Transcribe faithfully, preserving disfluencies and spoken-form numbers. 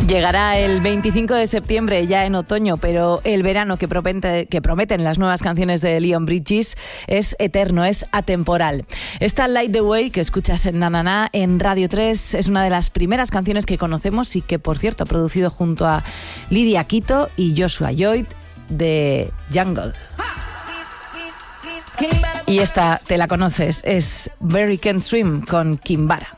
Llegará el veinticinco de septiembre, ya en otoño, pero el verano que, promete, que prometen las nuevas canciones de Leon Bridges es eterno, es atemporal. Esta Light the Way que escuchas en Na Na Na en Radio tres es una de las primeras canciones que conocemos y que, por cierto, ha producido junto a Lydia Quito y Joshua Lloyd de Jungle. Y esta te la conoces, es Barry Can't Swim con Kimbara.